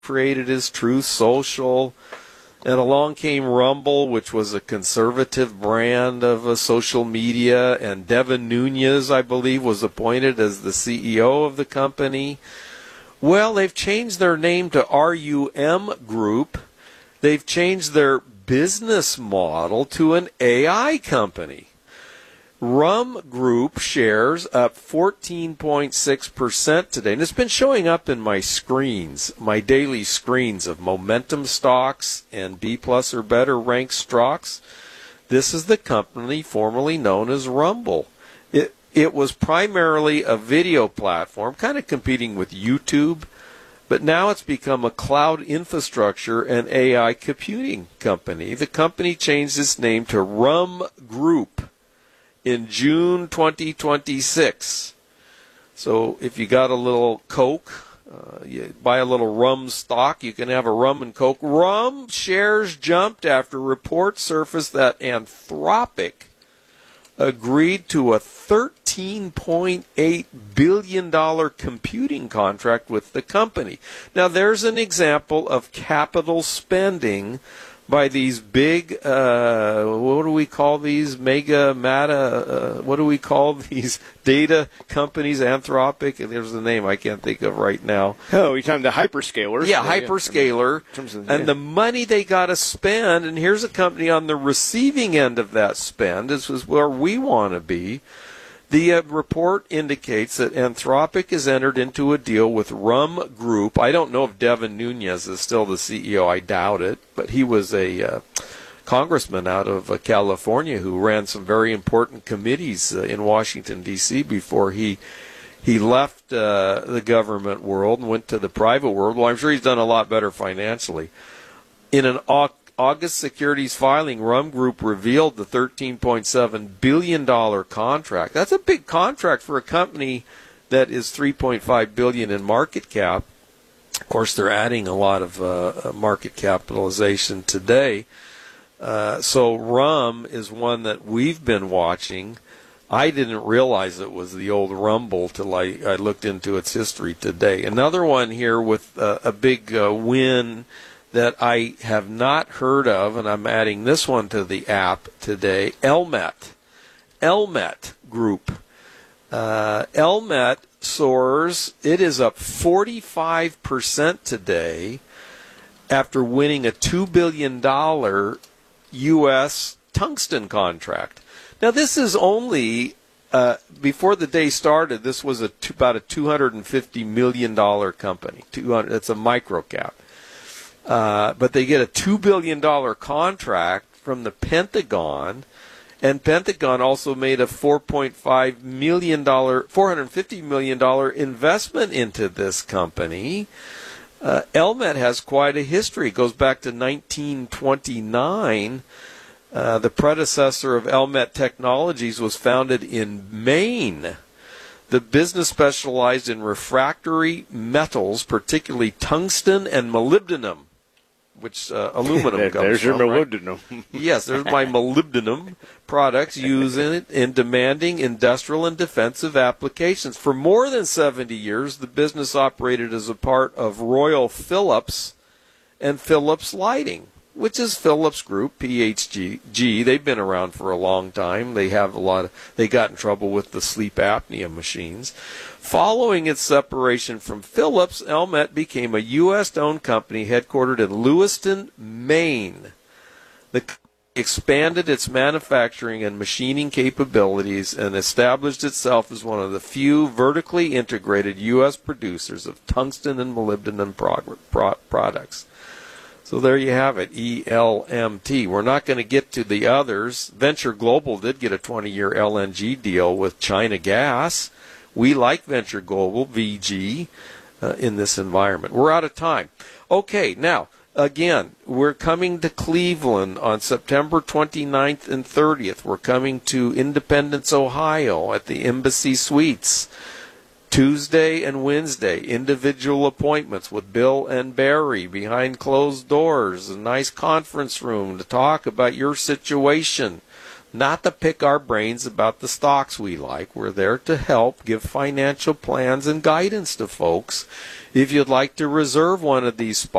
created his Truth Social. And along came Rumble, which was a conservative brand of social media, and Devin Nunes, I believe, was appointed as the CEO of the company. Well, they've changed their name to RUM Group. They've changed their business model to an AI company. RUM Group shares up 14.6% today. And it's been showing up in my screens, my daily screens of momentum stocks and B plus or better ranked stocks. This is the company formerly known as Rumble. It was primarily a video platform, kind of competing with YouTube, but now it's become a cloud infrastructure and AI computing company. The company changed its name to RUM Group in June 2026. So if you got a little Coke, you buy a little rum stock, you can have a rum and Coke. Rum shares jumped after reports surfaced that Anthropic agreed to a $13.8 billion computing contract with the company. Now there's an example of capital spending by these big, what do we call these, what do we call these data companies, Anthropic, and there's the name I can't think of right now. Oh, you're talking the hyperscalers. Yeah, hyperscaler, and the money they got to spend, and here's a company on the receiving end of that spend. This is where we want to be. The report indicates that Anthropic has entered into a deal with RUM Group. I don't know if Devin Nunes is still the CEO. I doubt it. But he was a congressman out of California who ran some very important committees in Washington, D.C. before he left the government world and went to the private world. Well, I'm sure he's done a lot better financially. In an August securities filing, RUM Group revealed the $13.7 billion contract. That's a big contract for a company that is $3.5 billion in market cap. Of course, they're adding a lot of market capitalization today. So RUM is one that we've been watching. I didn't realize it was the old Rumble till I looked into its history today. Another one here with a big win that I have not heard of, and I'm adding this one to the app today, Elmet Group. Elmet soars. It is up 45% today after winning a $2 billion U.S. tungsten contract. Now, this is only, before the day started, this was about a $250 million company. It's a micro cap. But they get a $2 billion contract from the Pentagon, and Pentagon also made a $450 million investment into this company. Elmet has quite a history. It goes back to 1929. The predecessor of Elmet Technologies was founded in Maine. The business specialized in refractory metals, particularly tungsten and molybdenum, which aluminum comes from. There's your molybdenum. Right? Yes, there's my molybdenum products used in demanding industrial and defensive applications. For more than 70 years, the business operated as a part of Royal Philips and Philips Lighting, which is Philips Group, PHG. They've been around for a long time. They got in trouble with the sleep apnea machines. Following its separation from Philips, Elmet became a U.S.-owned company headquartered in Lewiston, Maine. The company expanded its manufacturing and machining capabilities and established itself as one of the few vertically integrated U.S. producers of tungsten and molybdenum products. So there you have it, ELMT. We're not going to get to the others. Venture Global did get a 20-year LNG deal with China Gas. We like Venture Global, VG, in this environment. We're out of time. Okay, now, again, we're coming to Cleveland on September 29th and 30th. We're coming to Independence, Ohio at the Embassy Suites. Tuesday and Wednesday, individual appointments with Bill and Barry behind closed doors, a nice conference room to talk about your situation. not to pick our brains about the stocks we like. We're there to help give financial plans and guidance to folks. If you'd like to reserve one of these